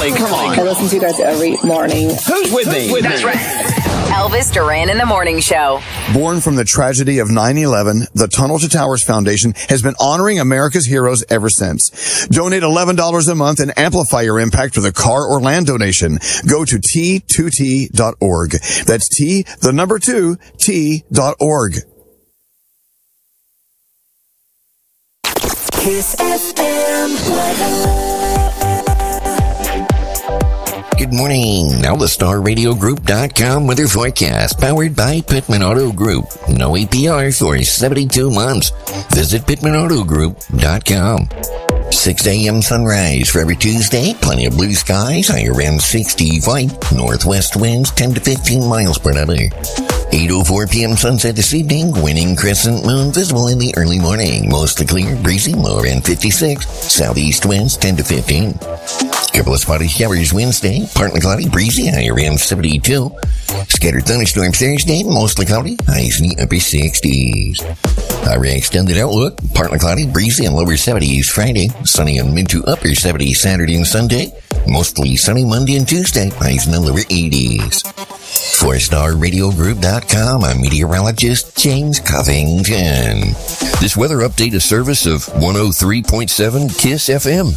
Kelly, come on. I listen to you guys every morning. Who's with me? That's right. Elvis Duran in the Morning Show. Born from the tragedy of 9/11, the Tunnel to Towers Foundation has been honoring America's heroes ever since. Donate $11 a month and amplify your impact with a car or land donation. Go to T2T.org. That's T2T.org. Kiss FM weather. Good morning. Now the StarRadioGroup.com weather forecast, powered by Pittman Auto Group. No APR for 72 months. Visit PittmanAutoGroup.com. 6 a.m. sunrise for every Tuesday. Plenty of blue skies. High around 65. Northwest winds 10 to 15 miles per hour. 8:04 p.m. sunset this evening. Winning crescent moon visible in the early morning. Mostly clear, breezy, low around 56. Southeast winds 10 to 15. Couple of spotty showers Wednesday. Partly cloudy, breezy, high around 72. Scattered thunderstorms Thursday. Mostly cloudy, highs in the upper 60s. Our extended outlook. Partly cloudy, breezy, and lower 70s Friday. Sunny and mid to upper 70s Saturday and Sunday. Mostly sunny Monday and Tuesday. Highs in the lower 80s. For StarRadioGroup.com, I'm meteorologist James Covington. This weather update is service of 103.7 KISS FM.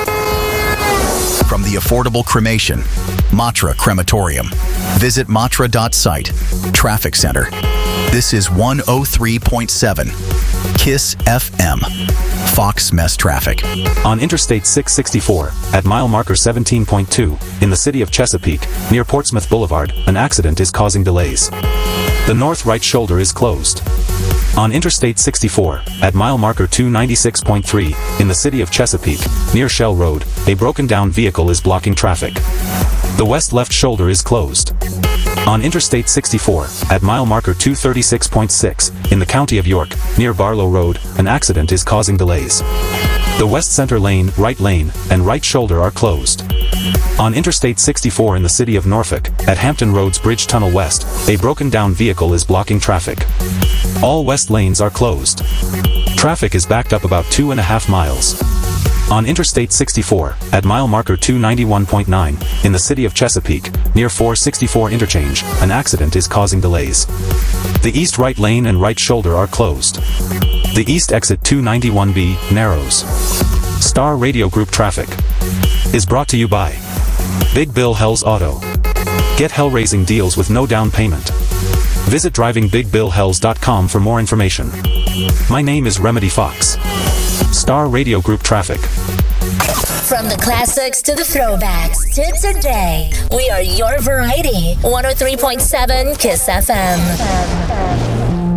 From the affordable cremation, Matra Crematorium. Visit matra.site. Traffic Center. This is 103.7 KISS FM. Fox Mess Traffic. On Interstate 664, at mile marker 17.2, in the city of Chesapeake, near Portsmouth Boulevard, an accident is causing delays. The north right shoulder is closed. On Interstate 64, at mile marker 296.3, in the city of Chesapeake, near Shell Road, a broken-down vehicle is blocking traffic. The west left shoulder is closed. On Interstate 64, at mile marker 236.6, in the county of York, near Barlow Road, an accident is causing delays. The west center lane, and right shoulder are closed. On Interstate 64 in the city of Norfolk, at Hampton Roads Bridge Tunnel West, a broken-down vehicle is blocking traffic. All west lanes are closed. Traffic is backed up about 2.5 miles. On Interstate 64, at mile marker 291.9, in the city of Chesapeake, near 464 interchange, an accident is causing delays. The east right lane and right shoulder are closed. The east exit 291B narrows. Star Radio Group traffic is brought to you by Big Bill Hells Auto. Get hell-raising deals with no down payment. Visit drivingbigbillhells.com for more information. My name is Remedy Fox. Star Radio Group traffic. From the classics to the throwbacks to today, we are your variety. 103.7 KISS FM.